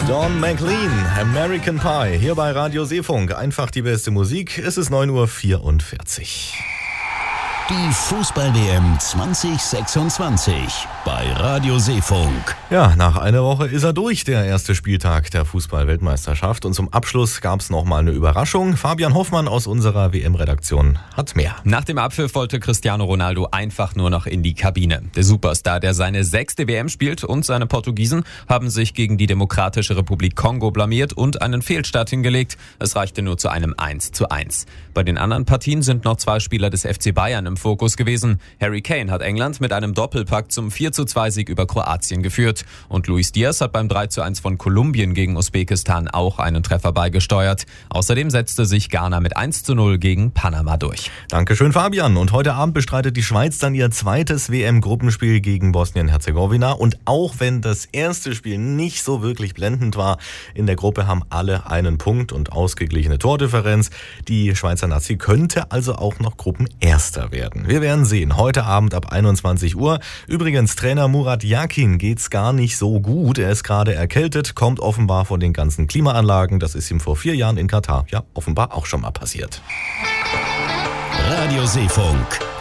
Don McLean, American Pie, hier bei Radio Seefunk. Einfach die beste Musik. Es ist 9:44 Uhr. Die Fußball-WM 2026 bei Radio Seefunk. Ja, nach einer Woche ist er durch, der erste Spieltag der Fußball-Weltmeisterschaft. Und zum Abschluss gab es nochmal eine Überraschung. Fabian Hoffmann aus unserer WM-Redaktion hat mehr. Nach dem Abpfiff wollte Cristiano Ronaldo einfach nur noch in die Kabine. Der Superstar, der seine 6. WM spielt, und seine Portugiesen haben sich gegen die Demokratische Republik Kongo blamiert und einen Fehlstart hingelegt. Es reichte nur zu einem 1:1. Bei den anderen Partien sind noch 2 Spieler des FC Bayern im Fokus gewesen. Harry Kane hat England mit einem Doppelpack zum 4:2-Sieg über Kroatien geführt. Und Luis Diaz hat beim 3:1 von Kolumbien gegen Usbekistan auch einen Treffer beigesteuert. Außerdem setzte sich Ghana mit 1:0 gegen Panama durch. Dankeschön, Fabian. Und heute Abend bestreitet die Schweiz dann ihr zweites WM-Gruppenspiel gegen Bosnien-Herzegowina. Und auch wenn das erste Spiel nicht so wirklich blendend war, in der Gruppe haben alle einen Punkt und ausgeglichene Tordifferenz. Die Schweizer Nazi könnte also auch noch Gruppenerster werden. Wir werden sehen. Heute Abend ab 21 Uhr. Übrigens, Trainer Murat Yakin geht's gar nicht so gut. Er ist gerade erkältet, kommt offenbar von den ganzen Klimaanlagen. Das ist ihm vor 4 Jahren in Katar ja offenbar auch schon mal passiert. Radio Seefunk.